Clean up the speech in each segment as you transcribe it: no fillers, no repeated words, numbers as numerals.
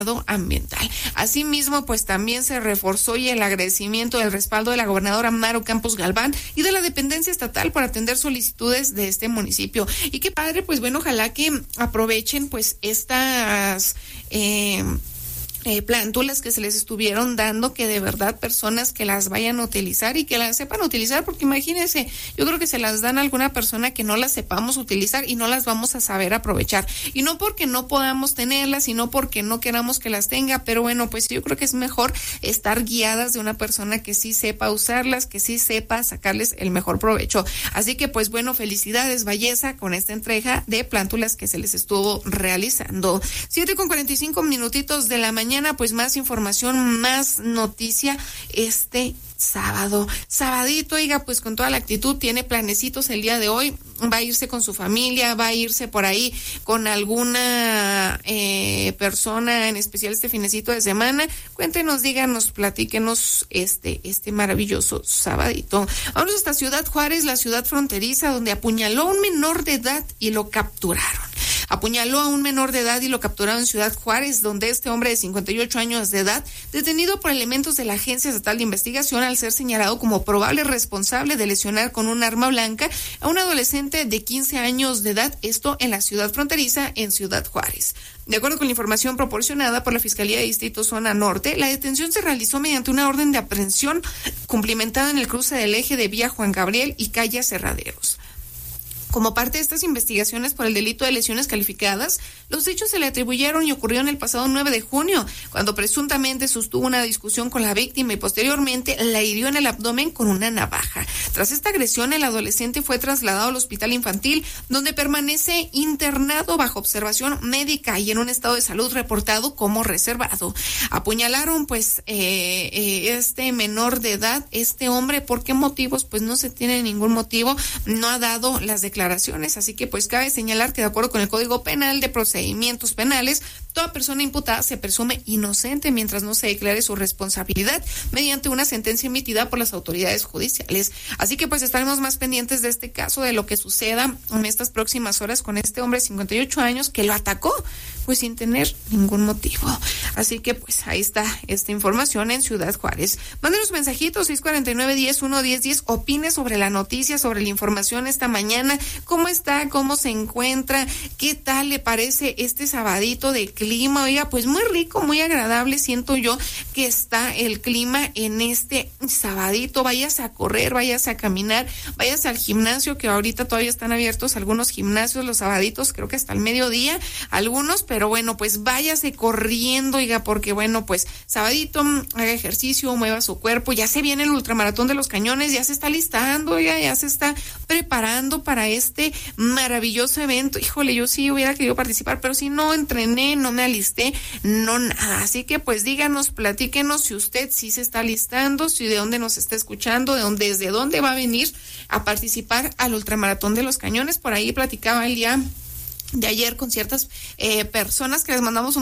ambiental. Asimismo, pues también se reforzó y el agradecimiento del respaldo de la gobernadora Maro Campos Galván y de la dependencia estatal por atender solicitudes de este municipio. Y qué padre, pues bueno, ojalá que aprovechen pues estas plántulas que se les estuvieron dando, que de verdad personas que las vayan a utilizar y que las sepan utilizar, porque imagínense, yo creo que se las dan a alguna persona que no las sepamos utilizar y no las vamos a saber aprovechar, y no porque no podamos tenerlas, sino porque no queramos que las tenga, pero bueno, pues yo creo que es mejor estar guiadas de una persona que sí sepa usarlas, que sí sepa sacarles el mejor provecho. Así que pues bueno, felicidades Valleza con esta entrega de plántulas que se les estuvo realizando. 7:45 de la mañana, pues más información, más noticia este sábado. Sabadito, oiga, pues con toda la actitud, tiene planecitos el día de hoy, va a irse con su familia, va a irse por ahí con alguna persona en especial este finecito de semana. Cuéntenos, díganos, platíquenos este maravilloso sabadito. Vamos hasta Ciudad Juárez, la ciudad fronteriza, donde apuñaló a un menor de edad y lo capturaron. Apuñaló a un menor de edad y lo capturaron en Ciudad Juárez, donde este hombre de 58 años de edad, detenido por elementos de la Agencia Estatal de Investigación al ser señalado como probable responsable de lesionar con un arma blanca a un adolescente de 15 años de edad, esto en la ciudad fronteriza en Ciudad Juárez. De acuerdo con la información proporcionada por la Fiscalía de Distrito Zona Norte, la detención se realizó mediante una orden de aprehensión cumplimentada en el cruce del eje de Vía Juan Gabriel y calle Aserraderos. Como parte de estas investigaciones por el delito de lesiones calificadas, los hechos se le atribuyeron y ocurrieron el pasado 9 de junio, cuando presuntamente sostuvo una discusión con la víctima y posteriormente la hirió en el abdomen con una navaja. Tras esta agresión, el adolescente fue trasladado al hospital infantil, donde permanece internado bajo observación médica y en un estado de salud reportado como reservado. Apuñalaron pues este menor de edad, este hombre. ¿Por qué motivos? Pues no se tiene ningún motivo, no ha dado las declaraciones, así que pues cabe señalar que de acuerdo con el Código Penal de Procedimientos Penales, toda persona imputada se presume inocente mientras no se declare su responsabilidad mediante una sentencia emitida por las autoridades judiciales. Así que pues estaremos más pendientes de este caso, de lo que suceda en estas próximas horas con este hombre de 58 años que lo atacó pues sin tener ningún motivo. Así que pues ahí está esta información en Ciudad Juárez. Mándenos mensajitos 649-10-1-10-10, opine sobre la noticia, sobre la información esta mañana. ¿Cómo está? ¿Cómo se encuentra? ¿Qué tal le parece este sabadito de clima? Oiga, pues muy rico, muy agradable siento yo que está el clima en este sabadito. Váyase a correr, váyase a caminar, váyase al gimnasio, que ahorita todavía están abiertos algunos gimnasios los sabaditos, creo que hasta el mediodía, algunos, pero bueno, pues váyase corriendo, oiga, porque bueno, pues sabadito, haga ejercicio, mueva su cuerpo. Ya se viene el ultramaratón de los Cañones, ya se está listando, oiga, ya se está preparando para este maravilloso evento. Híjole, yo sí hubiera querido participar, pero si no entrené, no me alisté, no nada. Así que pues díganos, platíquenos si usted sí se está alistando, si de dónde nos está escuchando, desde dónde va a venir a participar al ultramaratón de los Cañones. Por ahí platicaba el día de ayer con ciertas personas que les mandamos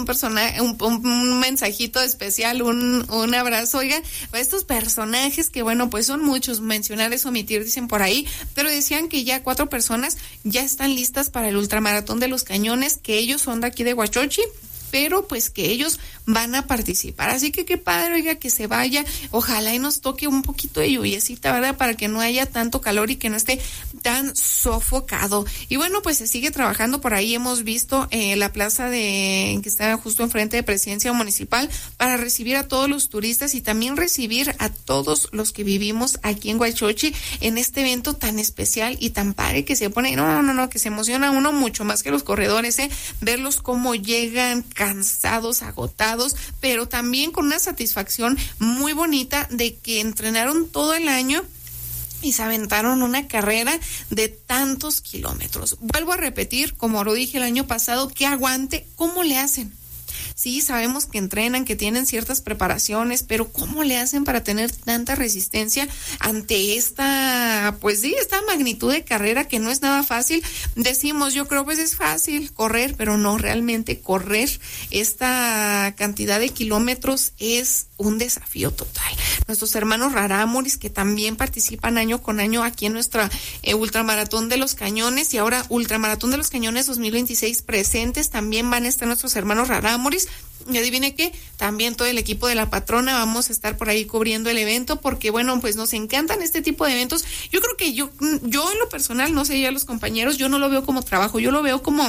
un mensajito especial, un abrazo, oiga, a estos personajes que bueno, pues son muchos, mencionar es omitir, dicen por ahí, pero decían que ya 4 personas ya están listas para el ultramaratón de los Cañones, que ellos son de aquí de Huachochi, pero pues que ellos van a participar. Así que qué padre, oiga, que se vaya. Ojalá y nos toque un poquito de lluviecita, ¿verdad? Para que no haya tanto calor y que no esté tan sofocado. Y bueno, pues se sigue trabajando por ahí. Hemos visto la plaza que está justo enfrente de Presidencia Municipal para recibir a todos los turistas y también recibir a todos los que vivimos aquí en Huachochi en este evento tan especial y tan padre que se pone, no, que se emociona uno mucho más que los corredores, verlos cómo llegan cansados, agotados, pero también con una satisfacción muy bonita de que entrenaron todo el año y se aventaron una carrera de tantos kilómetros. Vuelvo a repetir, como lo dije el año pasado, que aguante. ¿Cómo le hacen? Sí, sabemos que entrenan, que tienen ciertas preparaciones, pero ¿cómo le hacen para tener tanta resistencia ante esta magnitud de carrera que no es nada fácil? Decimos, yo creo pues es fácil correr, pero no, realmente correr esta cantidad de kilómetros es un desafío total. Nuestros hermanos Rarámuris, que también participan año con año aquí en nuestra Ultramaratón de los Cañones, y ahora Ultramaratón de los Cañones 2026 presentes, también van a estar nuestros hermanos Rarámuris. Temuris. Y adivine qué, también todo el equipo de La Patrona vamos a estar por ahí cubriendo el evento, porque bueno, pues nos encantan este tipo de eventos. Yo creo que yo en lo personal, no sé, ya los compañeros, yo no lo veo como trabajo, yo lo veo como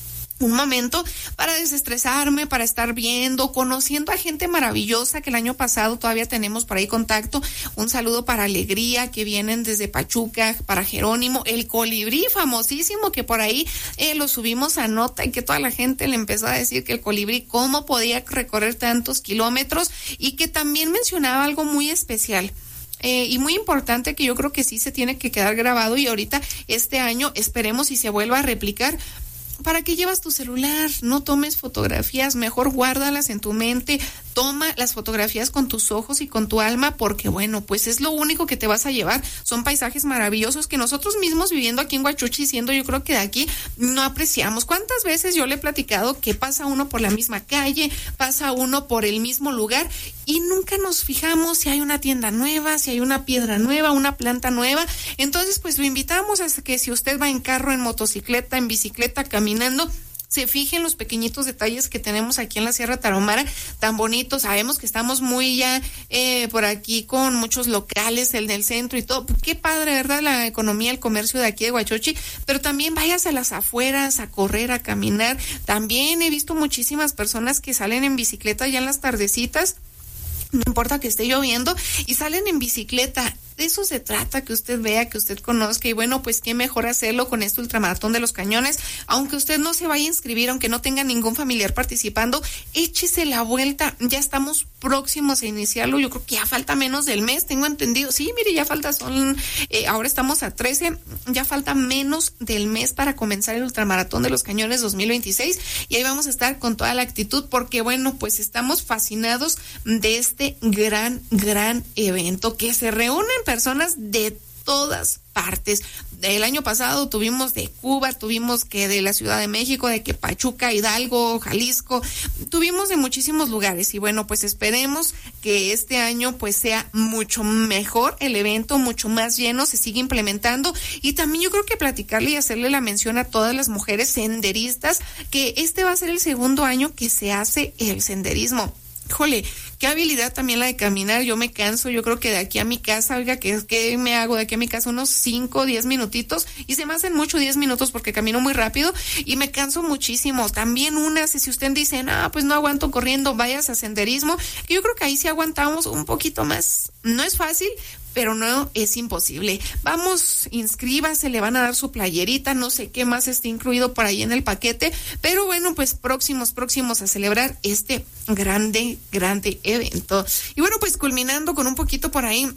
un momento para desestresarme, para estar viendo, conociendo a gente maravillosa que el año pasado todavía tenemos por ahí contacto. Un saludo para Alegría, que vienen desde Pachuca, para Jerónimo, el Colibrí famosísimo, que por ahí lo subimos a nota y que toda la gente le empezó a decir que el Colibrí cómo podía recorrer tantos kilómetros, y que también mencionaba algo muy especial. Y muy importante, que yo creo que sí se tiene que quedar grabado, y ahorita este año esperemos si se vuelva a replicar. ¿Para qué llevas tu celular? No tomes fotografías, mejor guárdalas en tu mente, toma las fotografías con tus ojos y con tu alma, porque bueno, pues es lo único que te vas a llevar. Son paisajes maravillosos que nosotros mismos viviendo aquí en Huachuchi, siendo yo creo que de aquí, no apreciamos. ¿Cuántas veces yo le he platicado que pasa uno por la misma calle, pasa uno por el mismo lugar y nunca nos fijamos si hay una tienda nueva, si hay una piedra nueva, una planta nueva? Entonces, pues lo invitamos a que si usted va en carro, en motocicleta, en bicicleta, caminando, se fijen los pequeñitos detalles que tenemos aquí en la Sierra Tarahumara, tan bonitos. Sabemos que estamos muy ya por aquí con muchos locales, el del centro y todo. Qué padre, ¿verdad? La economía, el comercio de aquí de Huachuchi, pero también váyase a las afueras a correr, a caminar. También he visto muchísimas personas que salen en bicicleta ya en las tardecitas, no importa que esté lloviendo, y salen en bicicleta. De eso se trata, que usted vea, que usted conozca, y bueno, pues qué mejor hacerlo con este Ultramaratón de los Cañones. Aunque usted no se vaya a inscribir, aunque no tenga ningún familiar participando, échese la vuelta. Ya estamos próximos a iniciarlo, yo creo que ya falta menos del mes, tengo entendido. Sí, mire, ya falta, ahora estamos a 13, ya falta menos del mes para comenzar el Ultramaratón de los Cañones 2026, y ahí vamos a estar con toda la actitud, porque bueno, pues estamos fascinados de este gran evento, que se reúnen personas de todas partes. El año pasado tuvimos de Cuba, tuvimos que de la Ciudad de México, de que Pachuca, Hidalgo, Jalisco, tuvimos de muchísimos lugares, y bueno, pues esperemos que este año pues sea mucho mejor el evento, mucho más lleno, se sigue implementando. Y también yo creo que platicarle y hacerle la mención a todas las mujeres senderistas, que este va a ser el segundo año que se hace el senderismo. Híjole, qué habilidad también la de caminar. Yo me canso, yo creo que de aquí a mi casa, oiga, ¿qué me hago de aquí a mi casa? Unos 5 o 10 minutitos, y se me hacen mucho 10 minutos porque camino muy rápido y me canso muchísimo. También si usted dice, pues no aguanto corriendo, vayas a senderismo, que yo creo que ahí sí aguantamos un poquito más. No es fácil, pero no es imposible. Vamos, inscríbase, le van a dar su playerita, no sé qué más esté incluido por ahí en el paquete, pero bueno, pues próximos a celebrar este grande evento. Y bueno, pues culminando con un poquito por ahí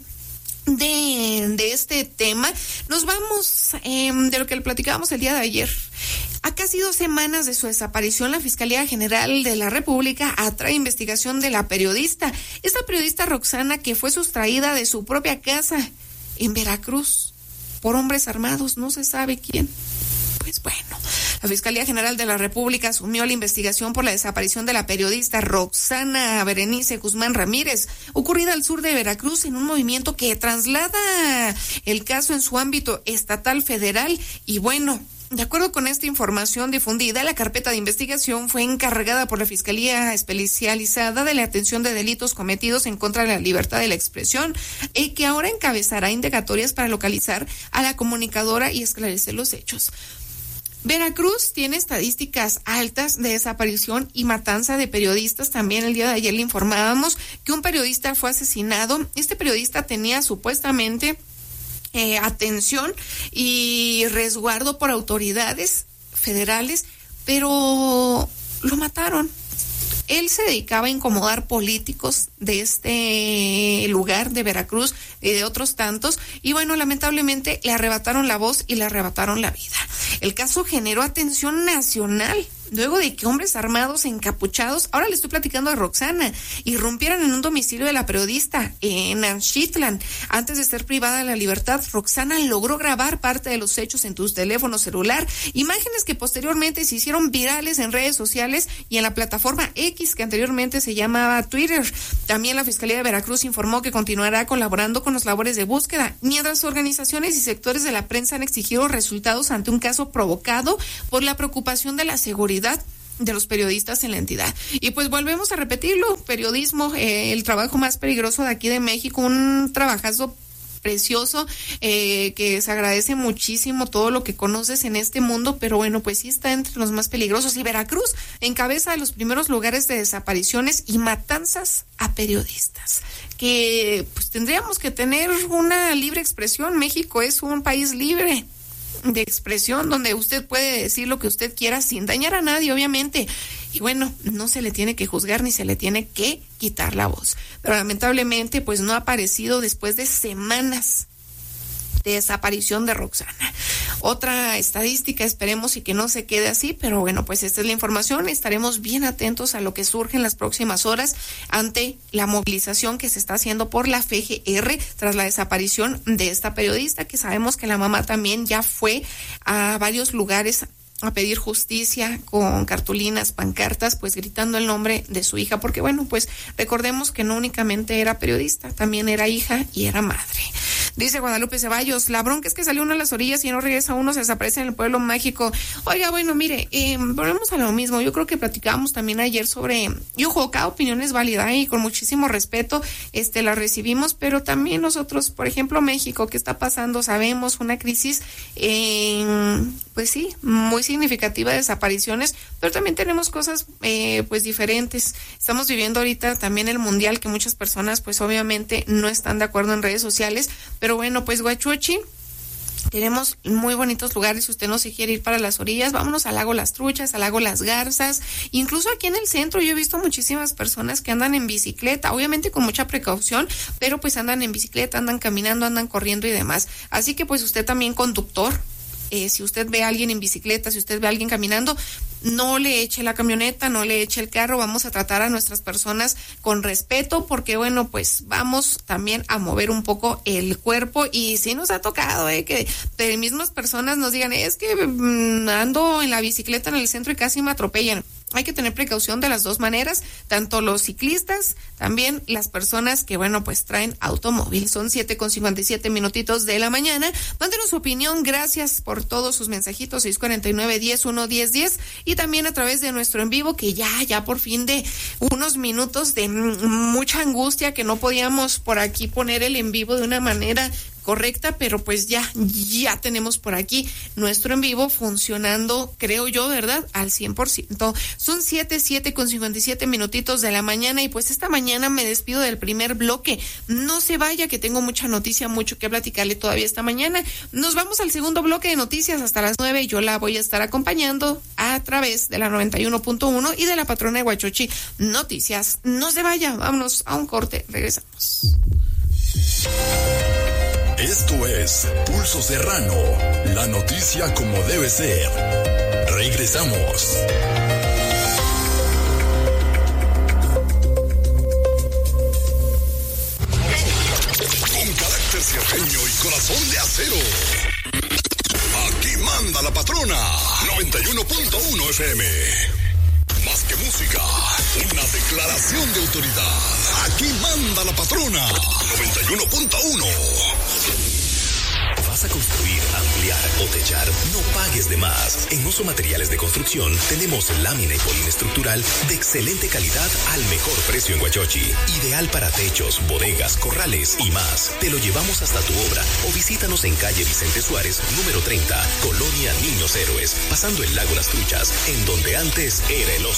de este tema, nos vamos de lo que le platicábamos el día de ayer. A casi 2 semanas de su desaparición, la Fiscalía General de la República atrae investigación de la periodista. Esta periodista Roxana, que fue sustraída de su propia casa en Veracruz por hombres armados, no se sabe quién. Pues bueno, la Fiscalía General de la República asumió la investigación por la desaparición de la periodista Roxana Berenice Guzmán Ramírez, ocurrida al sur de Veracruz, en un movimiento que traslada el caso en su ámbito estatal federal. Y bueno, de acuerdo con esta información difundida, la carpeta de investigación fue encargada por la Fiscalía Especializada de la Atención de Delitos Cometidos en contra de la Libertad de la Expresión, que ahora encabezará indagatorias para localizar a la comunicadora y esclarecer los hechos. Veracruz tiene estadísticas altas de desaparición y matanza de periodistas. También el día de ayer le informábamos que un periodista fue asesinado. Este periodista tenía supuestamente atención y resguardo por autoridades federales, pero lo mataron. Él se dedicaba a incomodar políticos de este lugar de Veracruz y de otros tantos, y bueno, lamentablemente le arrebataron la voz y le arrebataron la vida. El caso generó atención nacional luego de que hombres armados encapuchados, ahora le estoy platicando de Roxana, irrumpieran en un domicilio de la periodista en Anchitlan. Antes de ser privada de la libertad, Roxana logró grabar parte de los hechos en tu teléfono celular, imágenes que posteriormente se hicieron virales en redes sociales y en la plataforma X, que anteriormente se llamaba Twitter. También la Fiscalía de Veracruz informó que continuará colaborando con las labores de búsqueda, mientras organizaciones y sectores de la prensa han exigido resultados ante un caso provocado por la preocupación de la seguridad de los periodistas en la entidad. Y pues volvemos a repetirlo, periodismo, el trabajo más peligroso de aquí de México, un trabajazo precioso, que se agradece muchísimo todo lo que conoces en este mundo, pero bueno, pues sí está entre los más peligrosos. Y Veracruz encabeza de los primeros lugares de desapariciones y matanzas a periodistas, que pues tendríamos que tener una libre expresión. México es un país libre de expresión donde usted puede decir lo que usted quiera sin dañar a nadie, obviamente. Y bueno, no se le tiene que juzgar ni se le tiene que quitar la voz. Pero lamentablemente, pues no ha aparecido después de semanas de desaparición de Roxana. Otra estadística, esperemos y que no se quede así, pero bueno, pues esta es la información. Estaremos bien atentos a lo que surge en las próximas horas ante la movilización que se está haciendo por la FGR tras la desaparición de esta periodista, que sabemos que la mamá también ya fue a varios lugares a pedir justicia con cartulinas, pancartas, pues gritando el nombre de su hija, porque bueno, pues recordemos que no únicamente era periodista, también era hija y era madre. Dice Guadalupe Ceballos, la bronca es que salió uno a las orillas y no regresa uno, se desaparece en el pueblo mágico. Oiga, bueno, mire, volvemos a lo mismo. Yo creo que platicábamos también ayer sobre, y ojo, cada opinión es válida y con muchísimo respeto la recibimos, pero también nosotros, por ejemplo, México, ¿qué está pasando? Sabemos una crisis, pues sí, muy significativa de desapariciones, pero también tenemos cosas pues diferentes. Estamos viviendo ahorita también el mundial, que muchas personas pues obviamente no están de acuerdo en redes sociales, pero bueno, pues Huachochi, tenemos muy bonitos lugares. Si usted no se quiere ir para las orillas, vámonos al lago Las Truchas, al lago Las Garzas, incluso aquí en el centro yo he visto muchísimas personas que andan en bicicleta, obviamente con mucha precaución, pero pues andan en bicicleta, andan caminando, andan corriendo y demás. Así que pues usted también, conductor, si usted ve a alguien en bicicleta, si usted ve a alguien caminando, no le eche la camioneta, no le eche el carro. Vamos a tratar a nuestras personas con respeto, porque bueno, pues vamos también a mover un poco el cuerpo. Y sí nos ha tocado que de mismas personas nos digan, es que ando en la bicicleta en el centro y casi me atropellan. Hay que tener precaución de las dos maneras, tanto los ciclistas, también las personas que, bueno, pues traen automóvil. Son 7:57 de la mañana. Mándenos su opinión, gracias por todos sus mensajitos, 649-10-1-10-10, y también a través de nuestro en vivo, que ya por fin de unos minutos de mucha angustia, que no podíamos por aquí poner el en vivo de una manera correcta, pero pues ya tenemos por aquí nuestro en vivo funcionando, creo yo, ¿verdad? Al 100%. Son 7:57 de la mañana, y pues esta mañana me despido del primer bloque. No se vaya, que tengo mucha noticia, mucho que platicarle todavía esta mañana. Nos vamos al segundo bloque de noticias hasta las 9. Yo la voy a estar acompañando a través de la 91.1 y de la patrona de Huachochi Noticias. No se vaya, vámonos a un corte, regresamos. Esto es Pulso Serrano, la noticia como debe ser. Regresamos. Con carácter sierreño y corazón de acero. Aquí manda la patrona. 91.1 FM. Más que música, una declaración de autoridad. Aquí manda la patrona. 91.1. ¿Vas a construir, ampliar o techar? No pagues de más. En Oso Materiales de Construcción tenemos lámina y polín estructural de excelente calidad al mejor precio en Huachochi. Ideal para techos, bodegas, corrales y más. Te lo llevamos hasta tu obra o visítanos en calle Vicente Suárez, número 30, Colonia Niños Héroes, pasando el lago Las Truchas, en donde antes era el Oso.